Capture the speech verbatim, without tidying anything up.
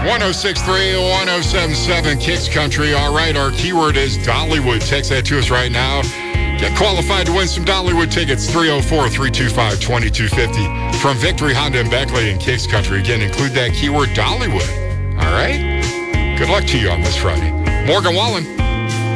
one oh six three, one oh seven seven Kicks Country. All right, our keyword is Dollywood. Text that to us right now. Get qualified to win some Dollywood tickets, three oh four, three two five, two two five oh from Victory Honda and Beckley in Kicks Country. Again, include that keyword Dollywood. All right? Good luck to you on this Friday. Morgan Wallen.